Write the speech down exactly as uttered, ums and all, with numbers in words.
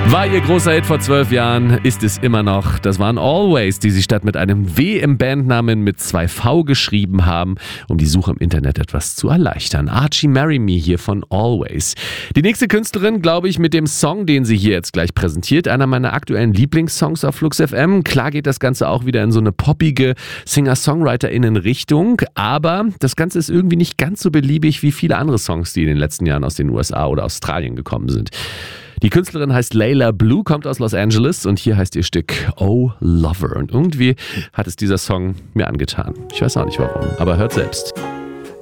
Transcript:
War ihr großer Hit vor zwölf Jahren, ist es immer noch. Das waren Always, die sie statt mit einem W im Bandnamen mit zwei V geschrieben haben, um die Suche im Internet etwas zu erleichtern. Archie Marry Me hier von Always. Die nächste Künstlerin, glaube ich, mit dem Song, den sie hier jetzt gleich präsentiert, einer meiner aktuellen Lieblingssongs auf Flux F M. Klar geht das Ganze auch wieder in so eine poppige Singer-SongwriterInnen-Richtung, aber das Ganze ist irgendwie nicht ganz so beliebig wie viele andere Songs, die in den letzten Jahren aus den U S A oder Australien gekommen sind. Die Künstlerin heißt Layla Blue, kommt aus Los Angeles und hier heißt ihr Stück Oh Lover. Und irgendwie hat es dieser Song mir angetan. Ich weiß auch nicht warum, aber hört selbst.